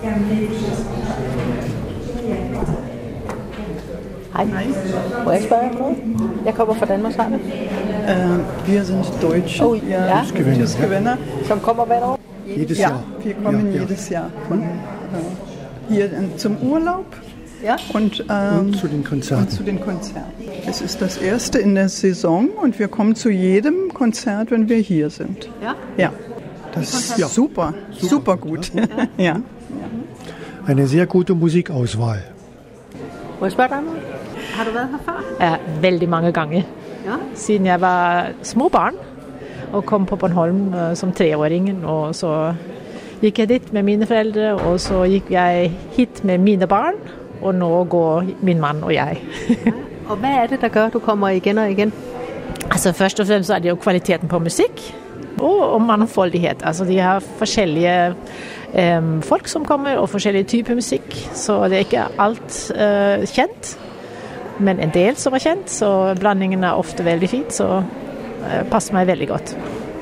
Hej. Må jeg spørge om noget? Jeg kommer fra Danmarks Radio. Wir sind Deutsche. Oh, ja. Gewinner. Som kommer hvert år? Jedes Jahr. Wir kommen jedes Jahr hier zum Urlaub und zu den Konzerten. Es ist das erste in der Saison und wir kommen zu jedem Konzert, wenn wir hier sind. Ja? Ja. Das ist super gut. Ja. Eine sehr gute Musikauswahl. Må jeg spørge dig om noget? Har du været her før? Ja, vældig mange gange. Ja. Siden jeg var små barn og kom på Bornholm som 3-åringen, og så gik jeg dit med mine forældre, og så gik jeg hit med mine barn, og nu går min mand og jeg. Ja. Og hvad er det, der gør, at du kommer igen og igen? Altså først og fremmest er det jo kvaliteten på musik, og mangfoldighed. Altså de har forskellige folk som kommer, og forskellige typer musik, så det er ikke alt kendt, men en del som er kendt, så blandingen er ofte veldig fint, så passer mig veldig godt.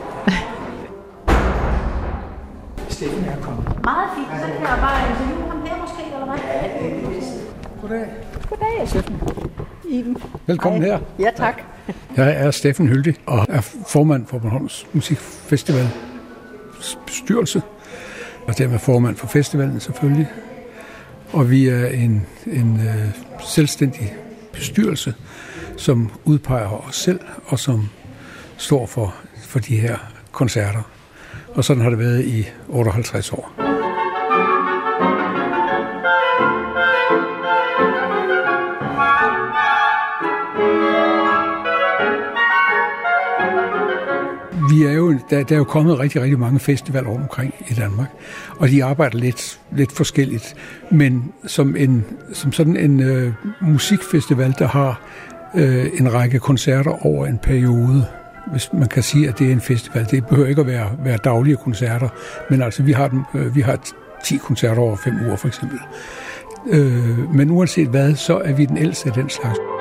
Steffen er kommet. Meget fint, så kan jeg bare interviewe ham her måske, eller hvad? Goddag. Goddag. Steffen. Iben. Velkommen her. Ja, tak. Jeg er Steffen Hyldig og er formand for Bornholms Musikfestival bestyrelse, og dermed formand for festivalen selvfølgelig. Og vi er en selvstændig bestyrelse, som udpeger os selv og som står for de her koncerter. Og sådan har det været i 58 år. Der er jo kommet rigtig, rigtig mange festivaler omkring i Danmark, og de arbejder lidt forskelligt, men som sådan en musikfestival, der har en række koncerter over en periode, hvis man kan sige, at det er en festival. Det behøver ikke at være daglige koncerter, men altså vi har 10 koncerter over 5 uger for eksempel. Men uanset hvad, så er vi den ældste af den slags.